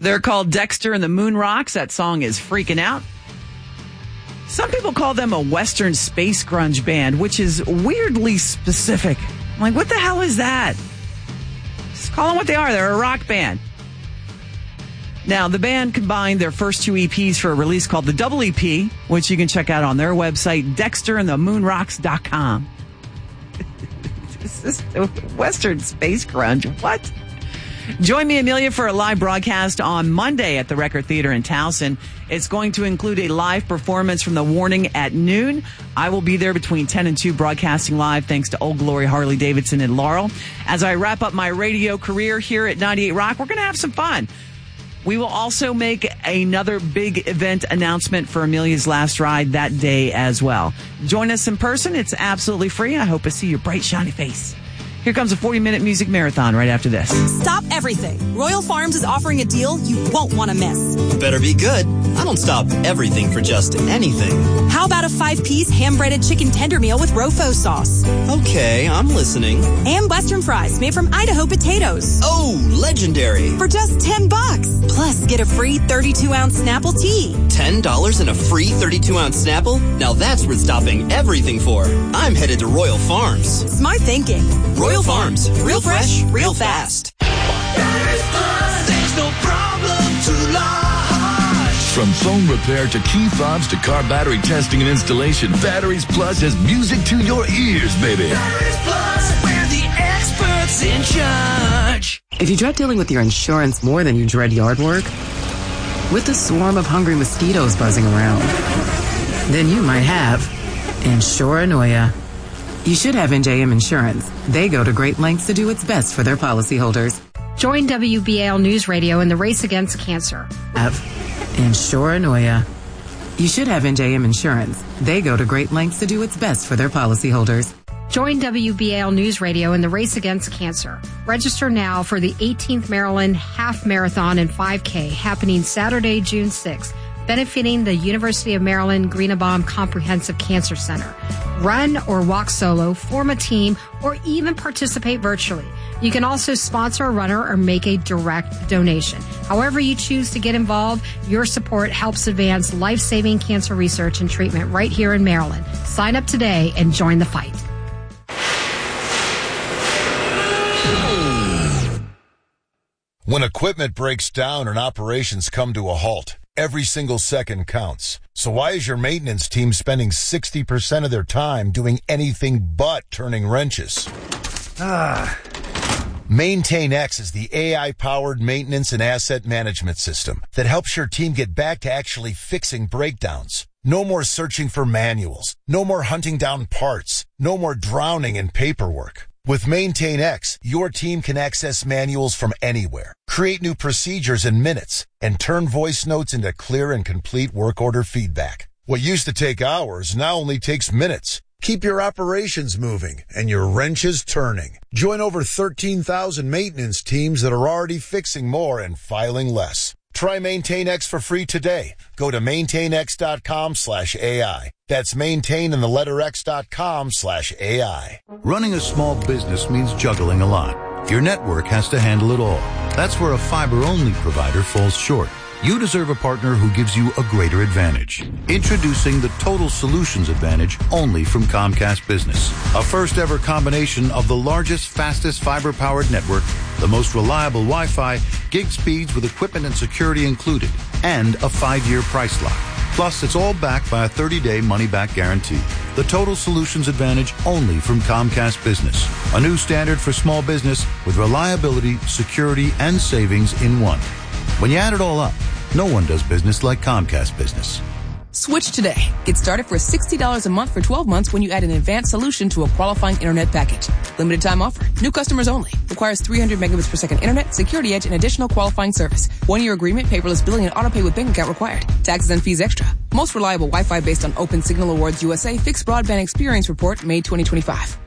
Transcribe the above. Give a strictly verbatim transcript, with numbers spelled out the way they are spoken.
They're called Dexter and the Moon Rocks. That song is Freaking Out. Some people call them a Western space grunge band, which is weirdly specific. I'm like, what the hell is that? Just call them what they are. They're a rock band. Now, the band combined their first two E Ps for a release called the Double E P, which you can check out on their website, dexter and the moon rocks dot com. This is Western space grunge. What? Join me, Amelia, for a live broadcast on Monday at the Record Theater in Towson. It's going to include a live performance from The Warning at noon. I will be there between ten and two broadcasting live thanks to Old Glory Harley Davidson and Laurel. As I wrap up my radio career here at ninety-eight Rock, we're going to have some fun. We will also make another big event announcement for Amelia's Last Ride that day as well. Join us in person. It's absolutely free. I hope I see your bright, shiny face. Here comes a forty-minute music marathon right after this. Stop everything. Royal Farms is offering a deal you won't want to miss. Better be good. I don't stop everything for just anything. How about a five-piece ham-breaded chicken tender meal with Rofo sauce? Okay, I'm listening. And Western fries made from Idaho potatoes. Oh, legendary. For just ten bucks. Plus, get a free thirty-two ounce Snapple tea. ten dollars and a free thirty-two ounce Snapple? Now that's worth stopping everything for. I'm headed to Royal Farms. Smart thinking. Royal Farms. Real fresh, real fast. There's no problem too large. From phone repair to key fobs to car battery testing and installation, Batteries Plus has music to your ears, baby. Batteries Plus, we're the experts in charge. If you dread dealing with your insurance more than you dread yard work, with a swarm of hungry mosquitoes buzzing around, then you might have Insuranoia. You should have N J M Insurance. They go to great lengths to do what's best for their policyholders. Join W B A L News Radio in the race against cancer. Have Insuranoia. You should have N J M Insurance. They go to great lengths to do what's best for their policyholders. Join W B A L News Radio in the race against cancer. Register now for the eighteenth Maryland Half Marathon and five K happening Saturday, June sixth, benefiting the University of Maryland Greenebaum Comprehensive Cancer Center. Run or walk solo, form a team, or even participate virtually. You can also sponsor a runner or make a direct donation. However you choose to get involved, your support helps advance life-saving cancer research and treatment right here in Maryland. Sign up today and join the fight. When equipment breaks down and operations come to a halt, every single second counts. So why is your maintenance team spending sixty percent of their time doing anything but turning wrenches? Ah. MaintainX is the A I-powered maintenance and asset management system that helps your team get back to actually fixing breakdowns. No more searching for manuals. No more hunting down parts. No more drowning in paperwork. With MaintainX, your team can access manuals from anywhere, create new procedures in minutes, and turn voice notes into clear and complete work order feedback. What used to take hours now only takes minutes. Keep your operations moving and your wrenches turning. Join over thirteen thousand maintenance teams that are already fixing more and filing less. Try MaintainX for free today. Go to maintainx.com slash AI. That's maintain in the letter X dot com slash AI. Running a small business means juggling a lot. Your network has to handle it all. That's where a fiber-only provider falls short. You deserve a partner who gives you a greater advantage. Introducing the Total Solutions Advantage only from Comcast Business. A first-ever combination of the largest, fastest fiber-powered network, the most reliable Wi-Fi, gig speeds with equipment and security included, and a five-year price lock. Plus, it's all backed by a thirty-day money-back guarantee. The Total Solutions Advantage only from Comcast Business. A new standard for small business with reliability, security, and savings in one. When you add it all up, no one does business like Comcast Business. Switch today. Get started for sixty dollars a month for twelve months when you add an advanced solution to a qualifying internet package. Limited time offer. New customers only. Requires three hundred megabits per second internet, security edge, and additional qualifying service. One-year agreement, paperless billing, and autopay with bank account required. Taxes and fees extra. Most reliable Wi-Fi based on Open Signal Awards U S A Fixed Broadband Experience Report, May twenty twenty-five.